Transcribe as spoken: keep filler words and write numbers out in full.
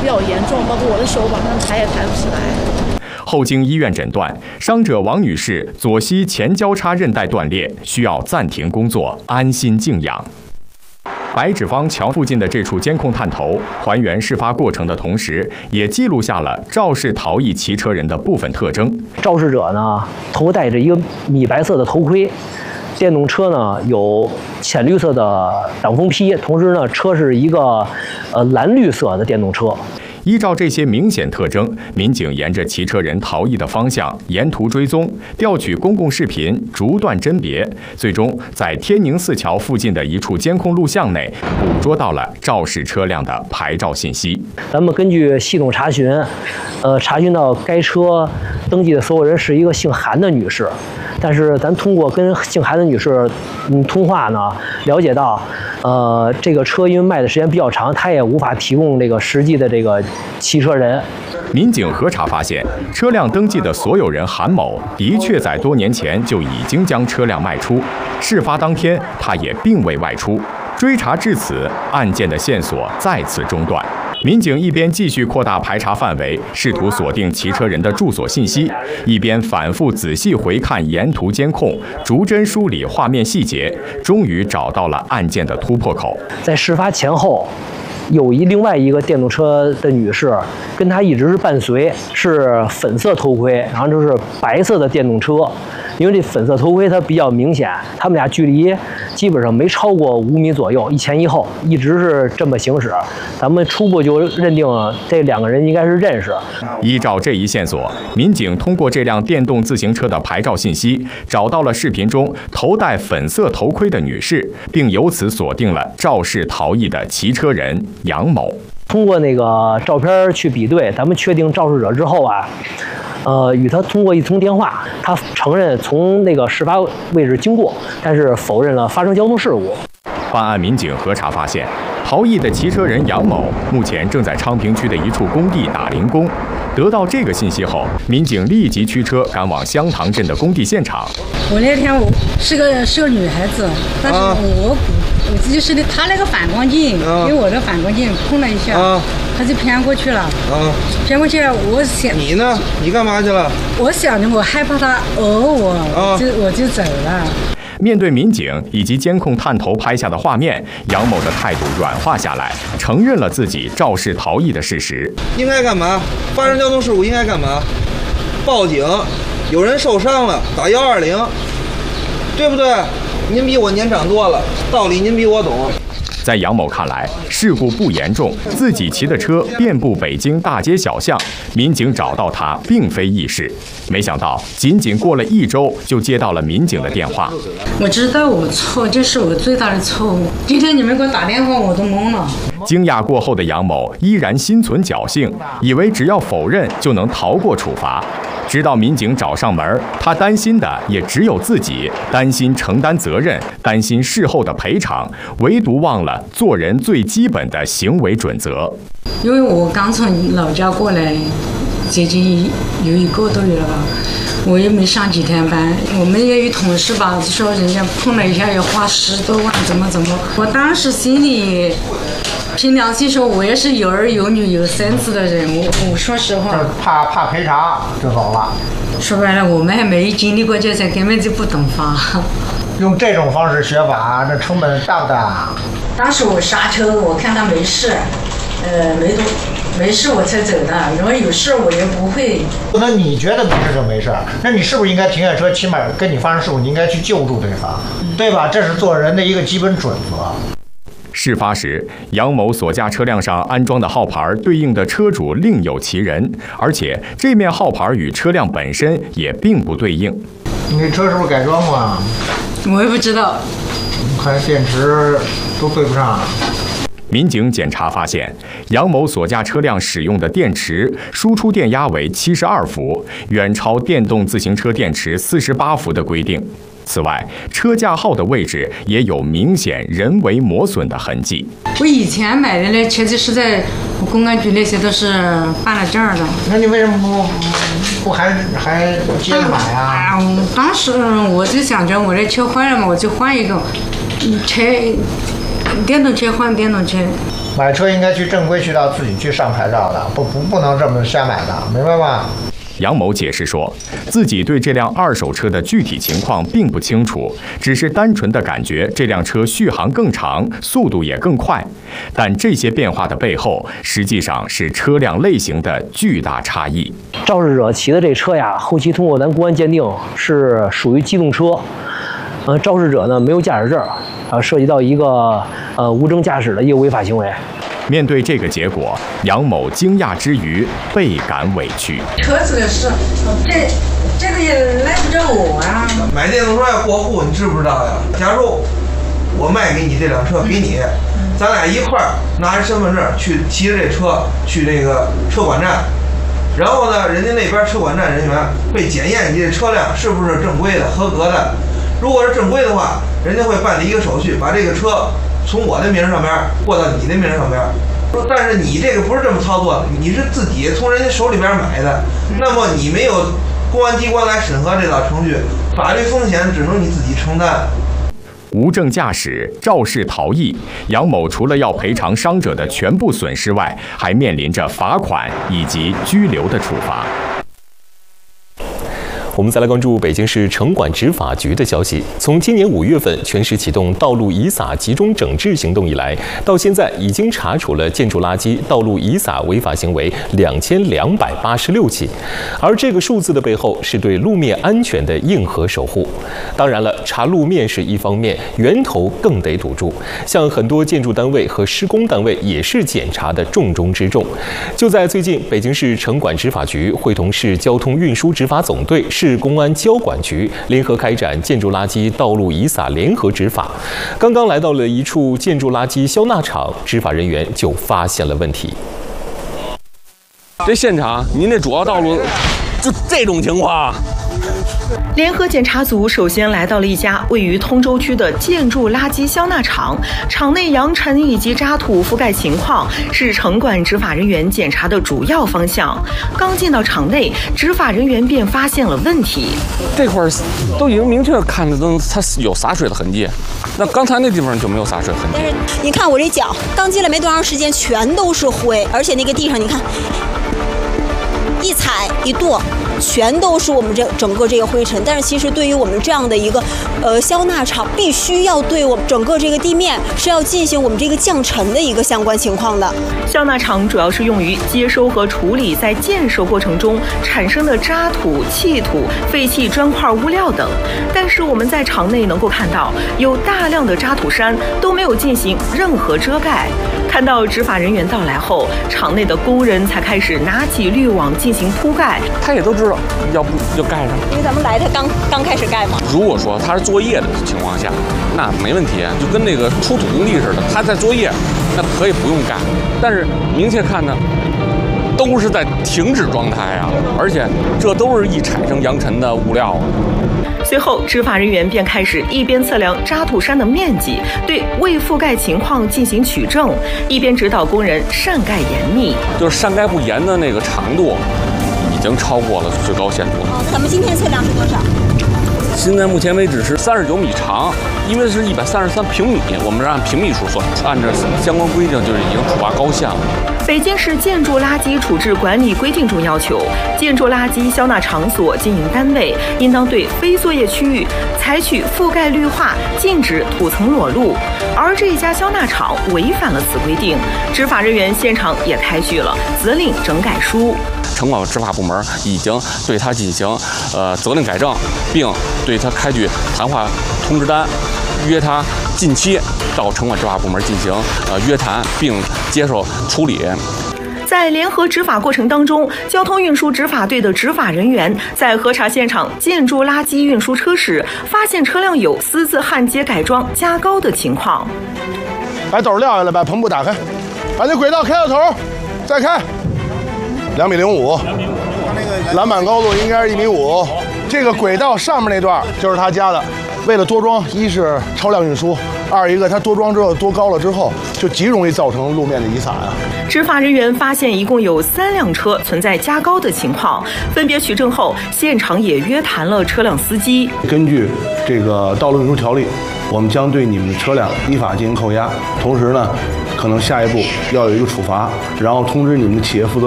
较严重，包括我的手往上抬也抬不起来。 后经医院诊断，伤者王女士左膝前交叉韧带断裂，需要暂停工作，安心静养。白纸坊桥附近的这处监控探头，还原事发过程的同时，也记录下了肇事逃逸骑车人的部分特征。 肇事者呢，头戴着一个米白色的头盔，电动车呢有浅绿色的挡风披，同时呢，车是一个呃蓝绿色的电动车。 依照这些明显特征，民警沿着骑车人逃逸的方向沿途追踪，调取公共视频，逐段甄别，最终在天宁寺桥附近的一处监控录像内捕捉到了肇事车辆的牌照信息。 咱们根据系统查询，呃，查询到该车登记的所有人是一个姓韩的女士，但是咱通过跟姓韩的女士嗯通话呢，了解到，呃，这个车因为卖的时间比较长，她也无法提供这个实际的这个骑车人。 民警核查发现，车辆登记的所有人韩某的确在多年前就已经将车辆卖出，事发当天他也并未外出。追查至此，案件的线索再次中断。民警一边继续扩大排查范围，试图锁定骑车人的住所信息，一边反复仔细回看沿途监控，逐帧梳理画面细节，终于找到了案件的突破口。 在事发前后，有一另外一个电动车的女士跟她一直是伴随，是粉色头盔，然后就是白色的电动车。因为这粉色头盔它比较明显，他们俩距离基本上没超过五米左右，一前一后，一直是这么行驶。咱们初步就认定这两个人应该是认识。 依照这一线索，民警通过这辆电动自行车的牌照信息，找到了视频中头戴粉色头盔的女士，并由此锁定了肇事逃逸的骑车人杨某。 通过那个照片去比对，咱们确定肇事者之后啊。呃，与他通过一通电话，他承认从那个事发位置经过，但是否认了发生交通事故。 办案民警核查发现，逃逸的骑车人杨某目前正在昌平区的一处工地打零工。得到这个信息后，民警立即驱车赶往香塘镇的工地现场。 我那天我是个是个女孩子，但是我我就是他那个反光镜给我的反光镜碰了一下，他就偏过去了。啊，偏过去了，我想你呢？你干嘛去了？ 我想着我害怕他讹我，啊、就我就走了。 面对民警以及监控探头拍下的画面，杨某的态度软化下来，承认了自己肇事逃逸的事实。 应该干嘛？发生交通事故应该干嘛？报警，有人受伤了，打幺二零，对不对？您比我年长多了，道理您比我懂。 在杨某看来，事故不严重，自己骑的车遍布北京大街小巷，民警找到他并非易事。没想到，仅仅过了一周，就接到了民警的电话。 我知道我错，这是我最大的错误。今天你们给我打电话，我都懵了。 惊讶过后的杨某依然心存侥幸，以为只要否认就能逃过处罚。直到民警找上门，他担心的也只有自己，担心承担责任，担心事后的赔偿，唯独忘了做人最基本的行为准则。 因为我刚从老家过来，接近有一个多月了吧，我也没上几天班。我们也有同事吧，就说人家碰了一下要花十多万，怎么怎么。我当时心里。凭良心说，我也是有儿有女有孙子的人，我我说实话， 怕怕赔偿就走了。 说白了，我们还没经历过这些，根本就不懂法。 用这种方式学法，这成本大不大？ 当时我刹车，我看他没事，呃，没多没事我才走的。如果有事我也不会。 那你觉得没事就没事，那你是不是应该停下车，起码跟你发生事故，你应该去救助对方，对吧？这是做人的一个基本准则。 事发时，杨某所驾车辆上安装的号牌对应的车主另有其人，而且这面号牌与车辆本身也并不对应。 你这车是不是改装过啊？ 我也不知道。 看电池都对不上。 民警检查发现，杨某所驾车辆使用的电池输出电压为七十二伏，远超电动自行车电池四十八伏的规定。此外，车架号的位置也有明显人为磨损的痕迹。 我以前买的那车子是在公安局，那些都是办了证的。 那你为什么不不还还接着买啊？ 啊，当时我就想着我这车坏了嘛，我就换一个车，电动车换电动车。 买车应该去正规渠道自己去上牌照的，不不不能这么瞎买的，明白吧？ 杨某解释说，自己对这辆二手车的具体情况并不清楚，只是单纯的感觉这辆车续航更长，速度也更快。但这些变化的背后，实际上是车辆类型的巨大差异。 肇事者骑的这车呀，后期通过咱公安鉴定是属于机动车，呃，肇事者呢没有驾驶证，啊，涉及到一个呃无证驾驶的一个违法行为。 面对这个结果，杨某惊讶之余倍感委屈。 车子的事，这这个也赖不着我啊。 买电动车要过户，你知不知道呀？假如我卖给你这辆车给你，咱俩一块儿拿着身份证去骑着这车去那个车管站，然后呢，人家那边车管站人员会检验你这车辆是不是正规的、合格的。如果是正规的话，人家会办理一个手续，把这个车从我的名上边过到你的名上边。但是你这个不是这么操作的，你是自己从人家手里边买的，那么你没有公安机关来审核这道程序，法律风险只能你自己承担。 无证驾驶、肇事逃逸，杨某除了要赔偿伤者的全部损失外，还面临着罚款以及拘留的处罚。 我们再来关注北京市城管执法局的消息。从今年五月份全市启动道路遗撒集中整治行动以来，到现在已经查处了建筑垃圾、道路遗撒违法行为两千两百八十六起。而这个数字的背后，是对路面安全的硬核守护。当然了，查路面是一方面，源头更得堵住。像很多建筑单位和施工单位也是检查的重中之重。就在最近，北京市城管执法局会同市交通运输执法总队、市公安交管局联合开展建筑垃圾、道路遗撒联合执法。刚刚来到了一处建筑垃圾消纳场，执法人员就发现了问题。 这现场，您这主要道路就这种情况。 联合检查组首先来到了一家位于通州区的建筑垃圾消纳场，场内扬尘以及渣土覆盖情况是城管执法人员检查的主要方向。刚进到场内，执法人员便发现了问题。 这块都已经明确看得到它有洒水的痕迹，那刚才那地方就没有洒水痕迹。 但是你看我这脚，刚进来没多长时间，全都是灰，而且那个地上你看，一踩一跺。全都是我们这整个这个灰尘，但是其实对于我们这样的一个呃消纳场，必须要对我们整个这个地面是要进行我们这个降尘的一个相关情况的。 消纳场主要是用于接收和处理在建设过程中产生的渣土、气土、废弃砖块、物料等。但是我们在场内能够看到，有大量的渣土山都没有进行任何遮盖。看到执法人员到来后，场内的工人才开始拿起滤网进行铺盖。 他也都知道。要不就盖上， 因为咱们来，他刚刚开始盖嘛。 如果说他是作业的情况下，那没问题，就跟那个出土工地似的，他在作业，那可以不用盖。但是明确看呢，都是在停止状态啊，而且这都是易产生扬尘的物料啊。 随后，执法人员便开始一边测量渣土山的面积，对未覆盖情况进行取证，一边指导工人善盖严密。 就是善盖不严的那个长度。已经超过了最高限度了。 咱们今天测量是多少？ 现在目前为止是三十九米长，因为是一百三十三平米，我们是按平米数算，按照相关规定就是已经处罚高限了。 北京市建筑垃圾处置管理规定中要求，建筑垃圾消纳场所经营单位应当对非作业区域采取覆盖绿化，禁止土层裸露。而这家消纳场违反了此规定，执法人员现场也开具了责令整改书。 城管执法部门已经对他进行呃责令改正，并对他开具谈话通知单，约他近期到城管执法部门进行呃约谈，并接受处理。 在联合执法过程当中，交通运输执法队的执法人员在核查现场建筑垃圾运输车时，发现车辆有私自焊接改装加高的情况。 把斗撂下来，把篷布打开，把这轨道开到头，再开。两米零五，篮板高度应该是一米五。这个轨道上面那段就是他加的，为了多装，一是超量运输，二一个它多装之后多高了之后，就极容易造成路面的遗撒呀。 执法人员发现一共有三辆车存在加高的情况，分别取证后，现场也约谈了车辆司机。 根据这个道路运输条例， 我们将对你们的车辆依法进行扣押，同时呢，可能下一步要有一个处罚，然后通知你们的企业负责